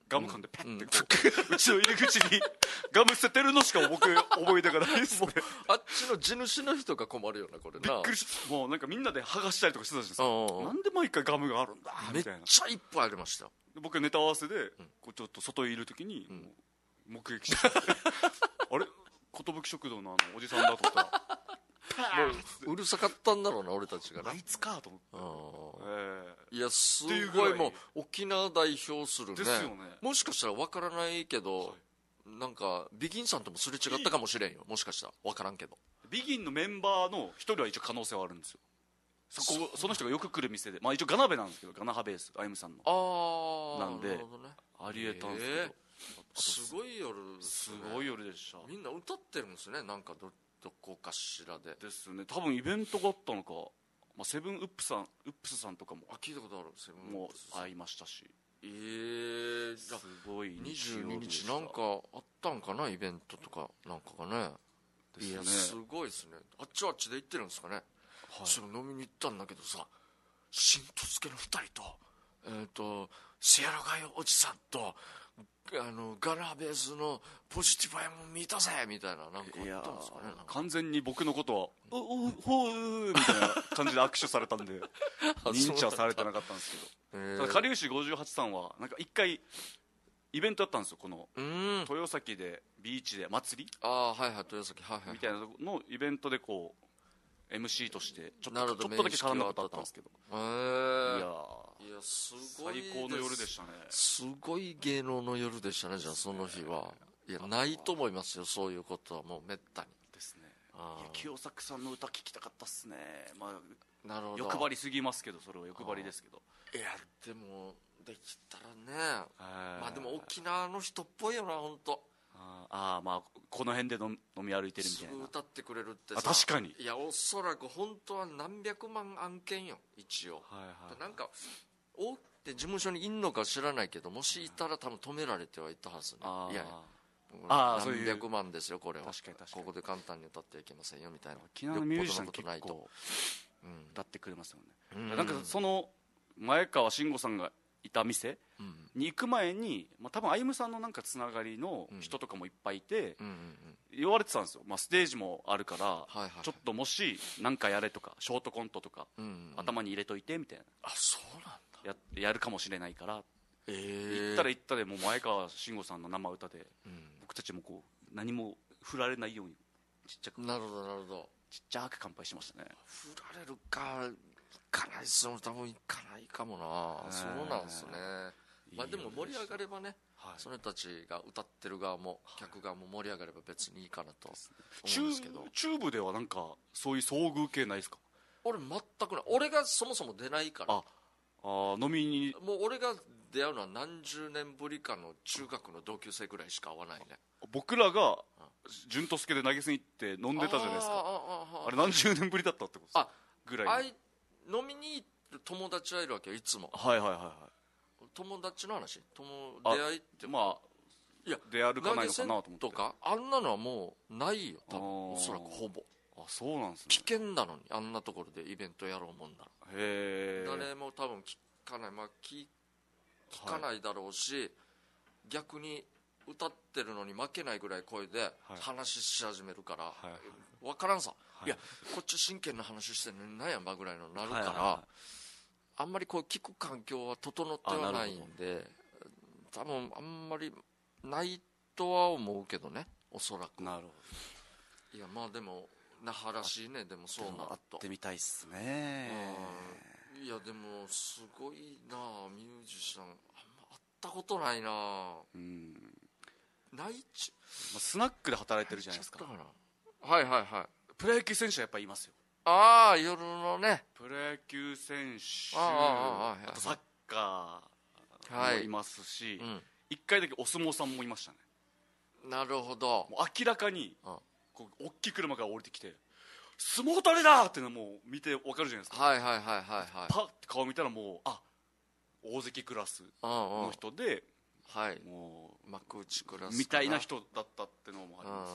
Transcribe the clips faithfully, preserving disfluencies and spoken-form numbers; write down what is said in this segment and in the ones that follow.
ガム噛んでペッてこう、うちの入り口にガム捨ててるのしか僕思い出がないですね。 あっちの地主の人が困るよなこれな。 びっくりし、もうなんかみんなで剥がしたりとかしてたじゃないですか。 うんうんなんで毎回ガムがあるんだめっみたいな。 ちゃいっぱいありましたよ。 僕ネタ合わせでこうちょっと外にいる時にもう目撃してあれ寿食堂のあのおじさんだと思ったらもううるさかったんだろうな俺たちがな。 あいつかと思って、えいやすっていうぐらいごいもう沖縄代表するね。 ですよね。 もしかしたら分からないけど、なんかビギンさんともすれ違ったかもしれんよ。もしかしたら分からんけど、 ビギンのメンバーの一人は一応可能性はあるんですよ。そこその人がよく来る店で、まあ一応ガナベなんですけど、ガナハベースあゆむさんのああなんでなるほどね。 ありえたんですけど、 えーすごい夜ですね。 すごい夜でした。 みんな歌ってるんですね。なんか ど, どこかしらでですね。多分イベントがあったのか、まあ、セブンウップさんウップスさんとかもあ聞いたことある。セブンもう会いましたし、 ええー、 すごいにじゅうににち日曜日でした。 なんかあったんかなイベントとかなんかがね。 ですよね。 いやすごいですね。あっちはあっちで行ってるんですかね。 はい、 その飲みに行ったんだけどさ、新とつけのふたりとえっ、ー、とシエラガイおじさんとあのガラベースのポジティブやもん見たぜみたいななんかあったんですかね。 完全に僕のことは「おおほう」みたいな感じで握手されたんで認知はされてなかったんですけど、えー、かりゆしごじゅうはちさんはなんか一回イベントやったんですよ。この豊崎でビーチで祭り、 ああはいはい豊崎はいはいみたいなのイベントでこう エムシー としてちょっとちょっとだけ絡んだことあったんですけど、 えー、 いやいやすごい最高の夜でしたね。 すごい芸能の夜でしたね。じゃあその日はいやないと思いますよそういうことはもうめったにですね。いや清作さんの歌聞きたかったっすね。まあなるほど欲張りすぎますけど、それは欲張りですけど、 いやでもできたらね、まあでも沖縄の人っぽいよな本当。 ああまあこの辺で飲み歩いてるみたいな。 すぐ歌ってくれるってさ。 あ確かに。 いやおそらく本当は何百万案件よ一応、はいはい、なんか大手事務所にいんのか知らないけど、もしいたら多分止められてはいたはずね。いやあ何百万ですよこれは。確かに確かにここで簡単に歌ってはいけませんよみたいな。 沖縄のミュージシャン結構歌ってくれますよね、うん、なんかその前川慎吾さんがいた店に行く前に、まあ、多分歩さんのなんかつながりの人とかもいっぱいいて、うんうんうんうん、言われてたんですよ、まあ、ステージもあるから、はいはいはい、ちょっともし何かやれとかショートコントとか、うんうんうん、頭に入れといてみたいな。 あそうなんだ。 や, やるかもしれないから、 えー、 行ったら行ったでもう前川慎吾さんの生歌で、うん、僕たちもこう何も振られないようにちっちゃく、 なるほどなるほど、 ちっちゃく乾杯しましたね。 振られるか行かないっすよ多分行かないかもな。そうなんですね。まあでも盛り上がればね、はい、その人たちが歌ってる側も客側も盛り上がれば別にいいかなと思うんですけど、 チューブではなんかそういう遭遇系ないですか？ 俺全くない。俺がそもそも出ないから。 ああ飲みにもう俺が出会うのは何十年ぶりかの中学の同級生ぐらいしか会わないね。 僕らが潤と助で投げ銭行って飲んでたじゃないですか。 あ, あ, あれ何十年ぶりだったってことですか？ぐらいあい飲みに行って友達はいるわけよいつも。 はいはいはいはい。 友達の話友出会いってまあいや出歩かないのかなと思ってとかあんなのはもうないよ多分おそらくほぼ。 あそうなんですね。 危険なのにあんなところでイベントやろうもんなら。 へえ。 誰も多分聞かない、まあ、聞, 聞かないだろうし、はい、逆に歌ってるのに負けないぐらい声で話し始めるから、はいはい、分からんさ、はい、いやこっち真剣な話してんのに何やんばぐらいのなるから、はいはいはい、あんまりこう聞く環境は整ってはないんで多分あんまりないとは思うけどねおそらく。 なるほど。いやまあでも那覇らしいね。でもそうなると会ってみたいっすね。 いやでもすごいなミュージシャンあんま会ったことないな。うんないち、 まあ、スナックで働いてるじゃないですか。 はいはいはい。 プロ野球選手はやっぱいますよ。 ああ夜のねプロ野球選手あ, あ, あとサッカーもいますし、はいうん、いっかいだけお相撲さんもいましたね。 なるほど。 もう明らかにこう大きい車から降りてきて相撲取れだっていうのもう見て分かるじゃないですか。 はいはいはいはいはい。 パッて顔見たらもうあ大関クラスの人で、 はい、 もう幕内クラスみたいな人だったってのもあります、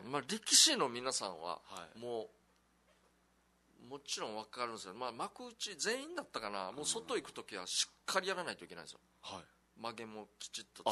ね。まあ力士の皆さんはもうもちろん分かるんですよ。まあ幕内全員だったかな。もう外行く時はしっかりやらないといけないんですよ。はい、曲げもきちっと